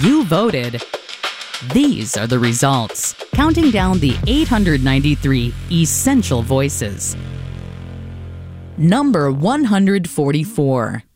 You voted. These are the results, counting down the 893 essential voices. Number 144.